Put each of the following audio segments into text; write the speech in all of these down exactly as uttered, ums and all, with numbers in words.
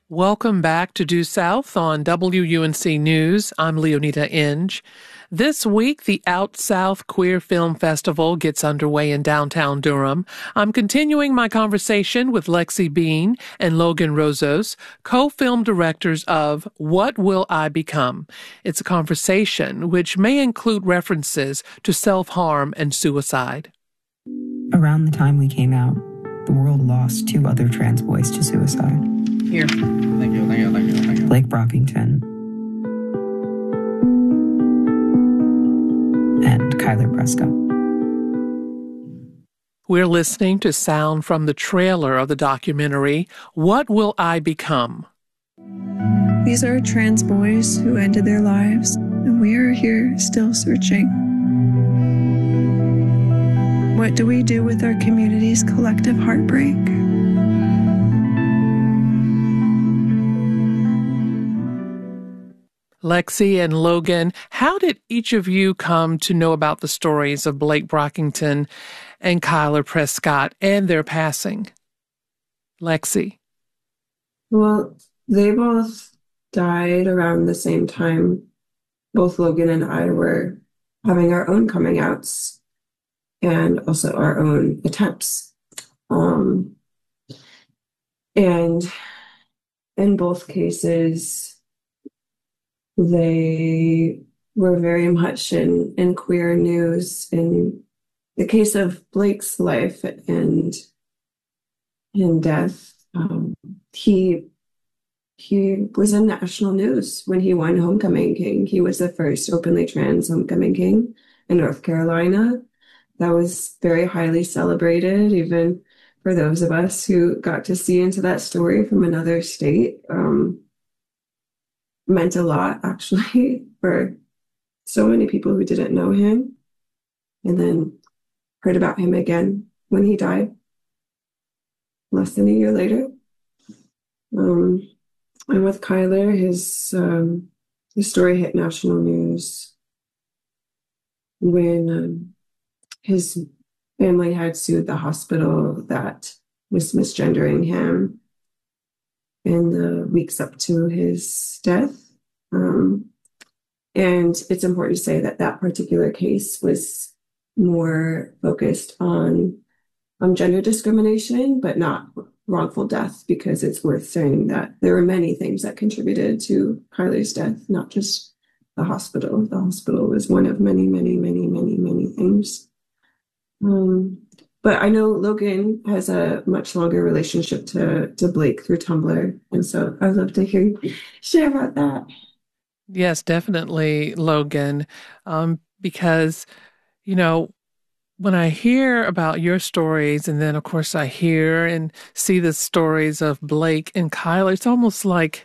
Welcome back to Due South on W U N C News. I'm Leonita Inge. This week, the Out South Queer Film Festival gets underway in downtown Durham. I'm continuing my conversation with Lexi Bean and Logan Rozos, co-film directors of What Will I Become? It's a conversation which may include references to self-harm and suicide. Around the time we came out, the world lost two other trans boys to suicide. Here. Thank you, thank you, thank you, thank you. Blake Brockington and Kyler Prescott. We're listening to sound from the trailer of the documentary, What Will I Become? These are trans boys who ended their lives, and we are here still searching. What do we do with our community's collective heartbreak? Lexi and Logan, how did each of you come to know about the stories of Blake Brockington and Kyler Prescott and their passing? Lexi. Well, they both died around the same time. Both Logan and I were having our own coming outs and also our own attempts. Um, and in both cases, they were very much in, in queer news. In the case of Blake's life and and death, um, he he was in national news when he won Homecoming King. He was the first openly trans Homecoming King in North Carolina. That was very highly celebrated, even for those of us who got to see into that story from another state. Um, meant a lot, actually, for so many people who didn't know him and then heard about him again when he died less than a year later. Um, and with Kyler, his, um, his story hit national news when um, his family had sued the hospital that was misgendering him in the weeks up to his death. Um, and it's important to say that that particular case was more focused on um, gender discrimination, but not wrongful death, because it's worth saying that there were many things that contributed to Kyler's death, not just the hospital. The hospital was one of many, many, many, many, many things. Um, But I know Logan has a much longer relationship to, to Blake through Tumblr. And so I'd love to hear you share about that. Yes, definitely, Logan, um, because, you know, when I hear about your stories, and then, of course, I hear and see the stories of Blake and Kyler, it's almost like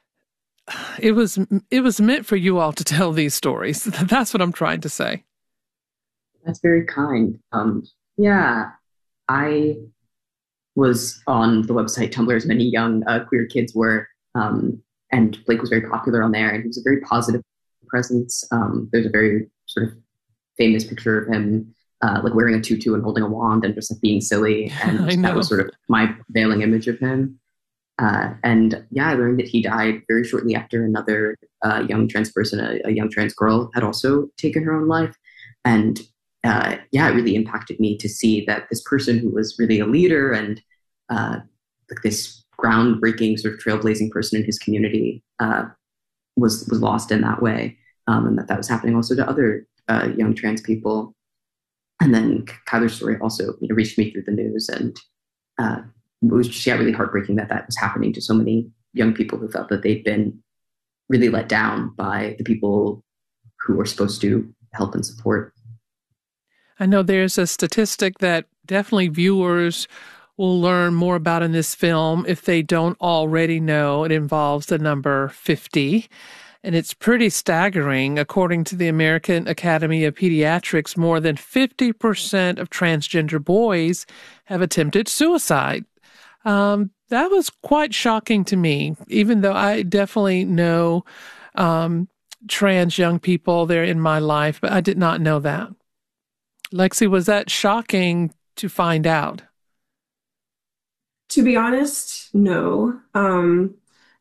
it was it was meant for you all to tell these stories. That's what I'm trying to say. That's very kind. Um, yeah, I was on the website Tumblr, as many young uh, queer kids were, um, and Blake was very popular on there, and he was a very positive presence. Um, there's a very sort of famous picture of him uh, like wearing a tutu and holding a wand and just like being silly, and that was sort of my prevailing image of him. Uh, and yeah, I learned that he died very shortly after another uh, young trans person, a, a young trans girl, had also taken her own life. And uh, yeah, it really impacted me to see that this person who was really a leader and uh, like this groundbreaking sort of trailblazing person in his community uh, was was lost in that way, um, and that that was happening also to other uh, young trans people. And then Kyler's story also, you know, reached me through the news, and uh, it was just yeah, really heartbreaking that that was happening to so many young people who felt that they'd been really let down by the people who were supposed to help and support. I know there's a statistic that definitely viewers will learn more about in this film if they don't already know. It involves the number fifty. And it's pretty staggering. According to the American Academy of Pediatrics, more than fifty percent of transgender boys have attempted suicide. Um, that was quite shocking to me, even though I definitely know um, trans young people. They're in my life, but I did not know that. Lexi, was that shocking to find out? To be honest, no. Um,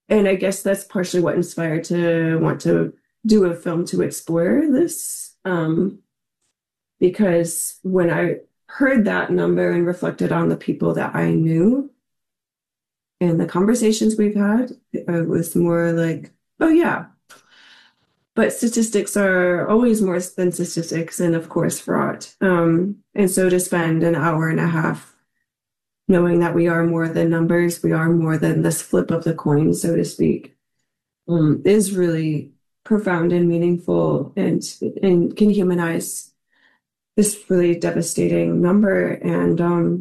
and I guess that's partially what inspired to want to do a film to explore this. Um, because when I heard that number and reflected on the people that I knew and the conversations we've had, it was more like, oh yeah. But statistics are always more than statistics, and of course fraught. Um, and so to spend an hour and a half knowing that we are more than numbers, we are more than this flip of the coin, so to speak, um, is really profound and meaningful, and and can humanize this really devastating number. And um,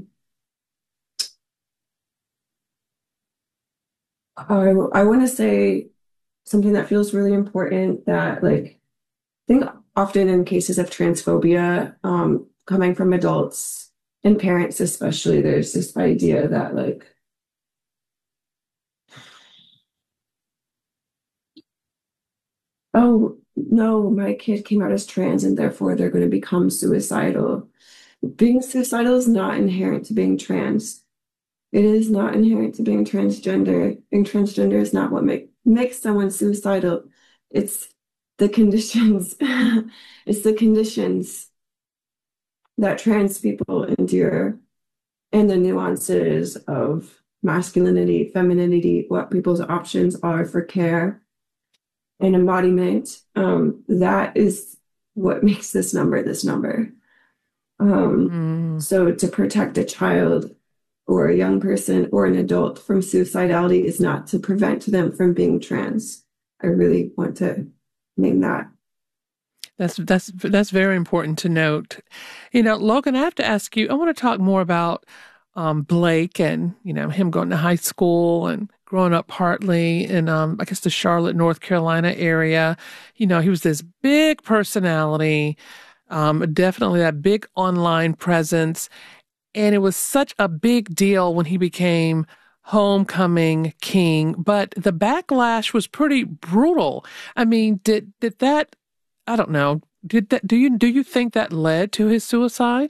I, I want to say something that feels really important, that like I think often in cases of transphobia, um, coming from adults and parents especially, there's this idea that like, oh no, my kid came out as trans and therefore they're going to become suicidal. Being suicidal is not inherent to being trans. It is not inherent to being transgender. Being transgender is not what make, makes someone suicidal. It's the conditions. It's the conditions that trans people endure, and the nuances of masculinity, femininity, what people's options are for care and embodiment. Um, that is what makes this number this number. Um, mm. So to protect a child or a young person or an adult from suicidality is not to prevent them from being trans. I really want to name that. That's that's that's very important to note. You know, Logan, I have to ask you, I want to talk more about um, Blake and, you know, him going to high school and growing up partly in, um, I guess, the Charlotte, North Carolina area. You know, he was this big personality, um, definitely that big online presence. And it was such a big deal when he became homecoming king. But the backlash was pretty brutal. I mean, did did that, I don't know, did that, do you do you think that led to his suicide?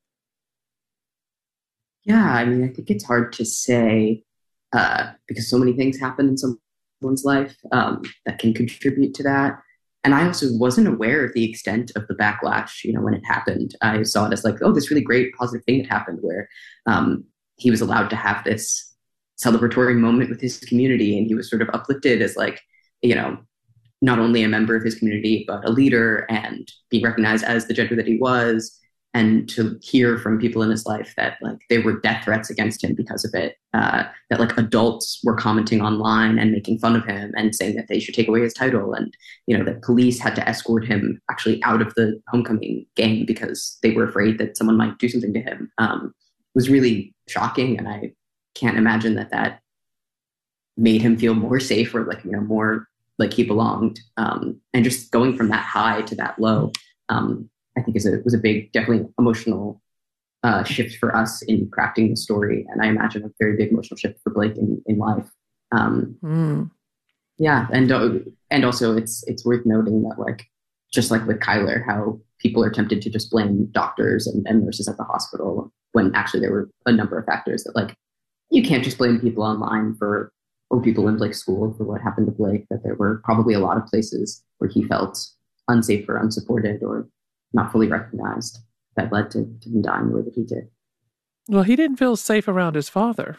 Yeah, I mean, I think it's hard to say uh, because so many things happen in someone's life um, that can contribute to that. And I also wasn't aware of the extent of the backlash, you know, when it happened. I saw it as like, oh, this really great positive thing that happened where um, he was allowed to have this celebratory moment with his community. And he was sort of uplifted as like, you know, not only a member of his community, but a leader and being recognized as the gender that he was. And to hear from people in his life that like there were death threats against him because of it, uh, that like adults were commenting online and making fun of him and saying that they should take away his title, and you know that police had to escort him actually out of the homecoming game because they were afraid that someone might do something to him, um, was really shocking. And I can't imagine that that made him feel more safe or like you know more like he belonged. Um, and just going from that high to that low. Um, I think is a, was a big, definitely emotional uh, shift for us in crafting the story. And I imagine a very big emotional shift for Blake in, in life. Um, mm. Yeah. And, uh, and also it's, it's worth noting that like, just like with Kyler, how people are tempted to just blame doctors and, and nurses at the hospital when actually there were a number of factors that like, you can't just blame people online for, or people in Blake's school for what happened to Blake, that there were probably a lot of places where he felt unsafe or unsupported or not fully recognized that led to, to him dying the way that he did. Well, he didn't feel safe around his father.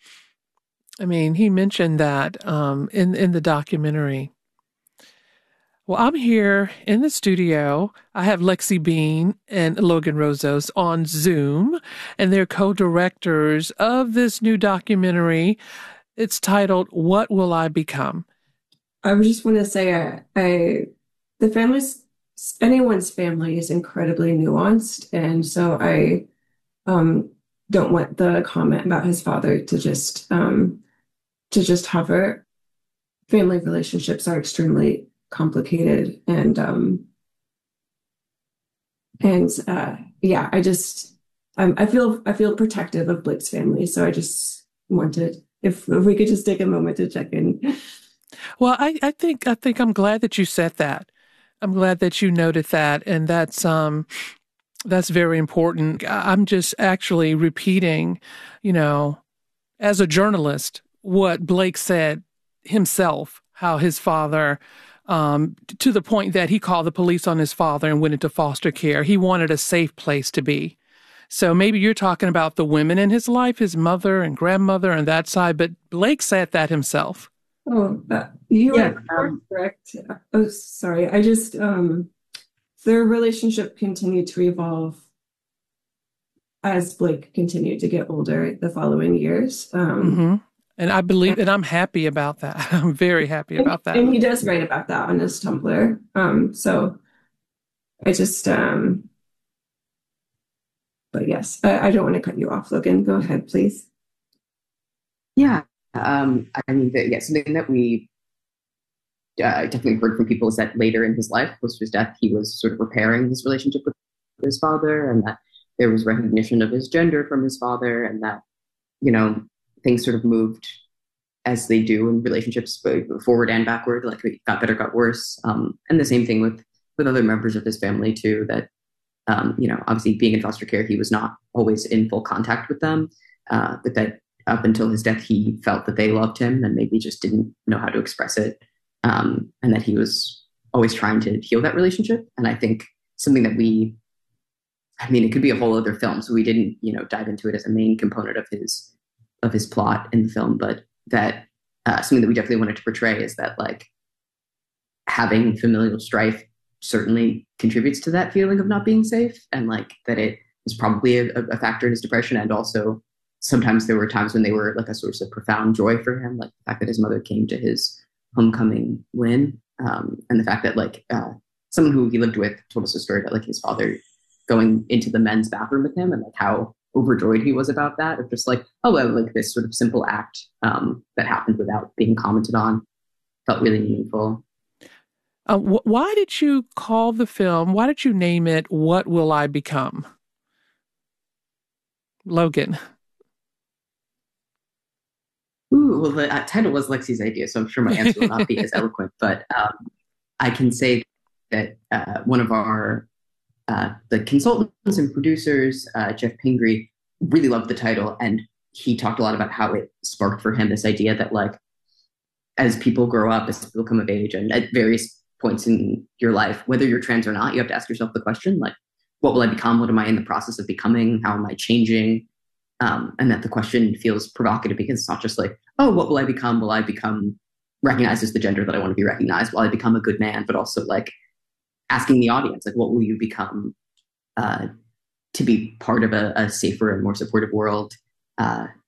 I mean, he mentioned that um, in, in the documentary. Well, I'm here in the studio. I have Lexi Bean and Logan Rozos on Zoom, and they're co-directors of this new documentary. It's titled, What Will I Become? I just want to say, I, I the family's anyone's family is incredibly nuanced. And so I um, don't want the comment about his father to just um, to just hover. Family relationships are extremely complicated. And um, and uh, yeah, I just um, I feel I feel protective of Blake's family. So I just wanted if, if we could just take a moment to check in. Well, I, I think I think I'm glad that you said that. I'm glad that you noted that, and that's um, that's very important. I'm just actually repeating, you know, as a journalist, what Blake said himself, how his father, um, to the point that he called the police on his father and went into foster care. He wanted a safe place to be. So maybe you're talking about the women in his life, his mother and grandmother and that side, but Blake said that himself. Oh, uh, you Yeah, are um, correct. Oh, sorry. I just, um, their relationship continued to evolve as Blake continued to get older the following years. Um, Mm-hmm. And I believe, and I'm happy about that. I'm very happy and, about that. and he does write about that on his Tumblr. Um, so I just, um, but yes, I, I don't want to cut you off, Logan. Go ahead, please. Yeah. Um, I mean, the, yeah, something that we uh, definitely heard from people is that later in his life, post his death, he was sort of repairing his relationship with his father, and that there was recognition of his gender from his father, and that, you know, things sort of moved as they do in relationships, both forward and backward, like it got better, got worse. Um, and the same thing with, with other members of his family too, that, um, you know, obviously being in foster care, he was not always in full contact with them, uh, but that up until his death, he felt that they loved him and maybe just didn't know how to express it. Um, and that he was always trying to heal that relationship. And I think something that we, I mean, it could be a whole other film, so we didn't, you know, dive into it as a main component of his, of his plot in the film, but that uh, something that we definitely wanted to portray is that, like, having familial strife certainly contributes to that feeling of not being safe, and like that it was probably a, a factor in his depression. And also sometimes there were times when they were like a source of profound joy for him, like the fact that his mother came to his homecoming win, um, and the fact that, like, uh, someone who he lived with told us a story about, like, his father going into the men's bathroom with him and like how overjoyed he was about that, of just like, oh, well, like this sort of simple act um, that happened without being commented on, felt really meaningful. Uh, wh- why did you call the film, why did you name it What Will I Become? Logan. Ooh, well, the uh, title was Lexi's idea, so I'm sure my answer will not be as eloquent, but um, I can say that uh, one of our uh, the consultants and producers, uh, Jeff Pingree, really loved the title, and he talked a lot about how it sparked for him this idea that, like, as people grow up, as people come of age, and at various points in your life, whether you're trans or not, you have to ask yourself the question, like, what will I become? What am I in the process of becoming? How am I changing? Um, and that the question feels provocative because it's not just like, oh, what will I become? Will I become recognized as the gender that I want to be recognized? Will I become a good man? But also, like, asking the audience, like, what will you become uh, to be part of a, a safer and more supportive world? Uh,